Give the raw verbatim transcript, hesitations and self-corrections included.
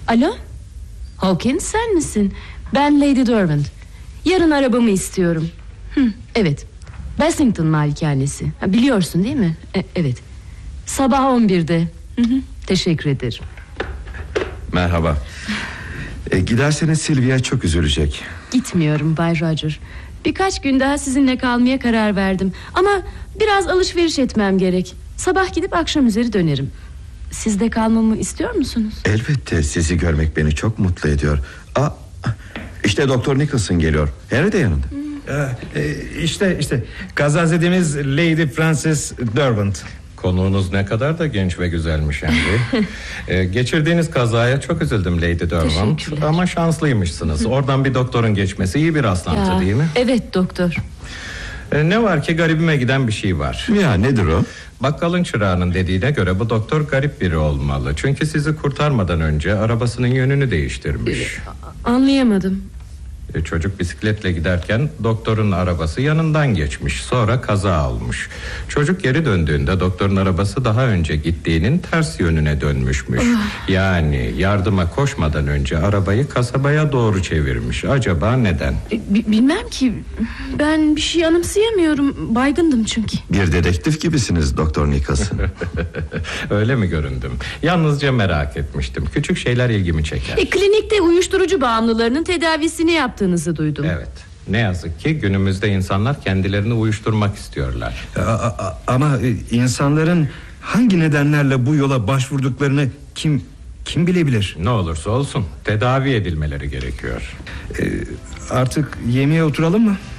Alo? Hawkins, sen misin? Ben Lady Derwent. Yarın arabamı istiyorum. Hı, evet. Bassington malikanesi. Ha, biliyorsun değil mi? E, evet. Sabah on birde. Hı hı. Teşekkür ederim. Merhaba. e, Giderseniz Sylvia çok üzülecek. Gitmiyorum Bay Roger. Birkaç gün daha sizinle kalmaya karar verdim. Ama biraz alışveriş etmem gerek. Sabah gidip akşam üzeri dönerim. Siz de kalmamı istiyor musunuz? Elbette, sizi görmek beni çok mutlu ediyor. Aa, işte Doktor Nicholson geliyor. Henry de yanında. hmm. ee, İşte işte kazazedemiz Lady Frances Derwent. Konuğunuz ne kadar da genç ve güzelmiş Henry. ee, Geçirdiğiniz kazaya çok üzüldüm Lady Derwent. Ama şanslıymışsınız. Oradan bir doktorun geçmesi iyi bir rastlantı Ya, değil mi? evet doktor. ee, Ne var ki garibime giden bir şey var. Ya nedir o? Bakkalın çırağının dediğine göre bu doktor garip biri olmalı. Çünkü sizi kurtarmadan önce arabasının yönünü değiştirmiş. Anlayamadım. e, Çocuk bisikletle giderken doktorun arabası yanından geçmiş. Sonra kaza olmuş. Çocuk geri döndüğünde doktorun arabası daha önce gittiğinin ters yönüne dönmüşmüş. Yani yardıma koşmadan önce arabayı kasabaya doğru çevirmiş. Acaba neden? B- bilmem ki. Ben bir şey anımsayamıyorum. Baygındım çünkü. Bir dedektif gibisiniz Doktor Nicholson. Öyle mi göründüm? Yalnızca merak etmiştim. Küçük şeyler ilgimi çeker. E, klinikte uyuşturucu bağımlılarının tedavisini yaptığınızı duydum. Evet. Ne yazık ki günümüzde insanlar kendilerini uyuşturmak istiyorlar. A- a- Ama insanların hangi nedenlerle bu yola başvurduklarını kim kim bilebilir? Ne olursa olsun tedavi edilmeleri gerekiyor. Ee, Artık yemeğe oturalım mı?